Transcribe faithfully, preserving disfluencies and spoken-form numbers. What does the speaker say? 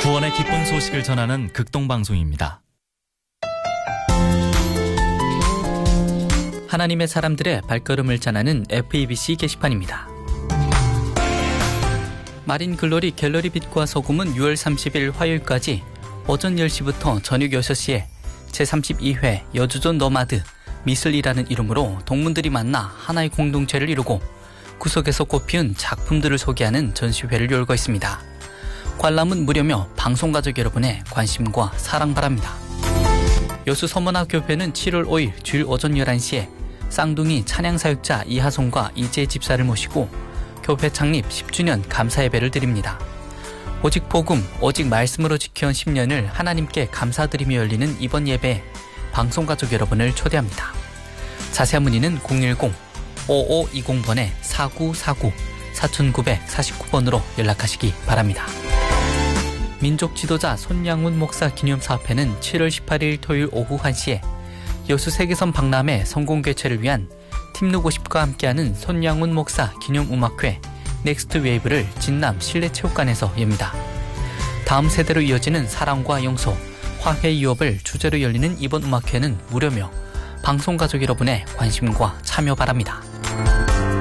구원의 기쁜 소식을 전하는 극동방송입니다. 하나님의 사람들의 발걸음을 전하는 에프이비씨 게시판입니다. 마린 글로리 갤러리 빛과 소금은 유월 삼십일 화요일까지 오전 열 시부터 저녁 여섯 시에 제삼십이 회 여주존 너마드 미슬이라는 이름으로 동문들이 만나 하나의 공동체를 이루고 구석에서 꽃피운 작품들을 소개하는 전시회를 열고 있습니다. 관람은 무료며 방송가족 여러분의 관심과 사랑 바랍니다. 여수 서문화교회는 칠월 오일 주일 오전 열한 시에 쌍둥이 찬양사역자 이하송과 이재 집사를 모시고 교회 창립 십 주년 감사예배를 드립니다. 오직 복음, 오직 말씀으로 지켜온 십 년을 하나님께 감사드리며 열리는 이번 예배에 방송가족 여러분을 초대합니다. 자세한 문의는 공일공 오오이공 번에 사구사구 사구사구 번으로 연락하시기 바랍니다. 민족 지도자 손양훈 목사 기념사업회는 칠월 십팔일 토요일 오후 한 시에 여수 세계선 박람회 성공개최를 위한 팀누고십과 함께하는 손양훈 목사 기념음악회 넥스트 웨이브를 진남 실내체육관에서 엽니다. 다음 세대로 이어지는 사랑과 용서, 화해 유업을 주제로 열리는 이번 음악회는 무료며 방송가족 여러분의 관심과 참여 바랍니다.